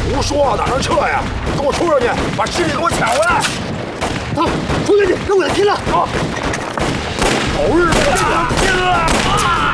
胡说，哪能撤呀？跟我冲上去，把尸体给我抢回来！ 走，冲进去，跟我拼了！走！ 狗日的，拼了！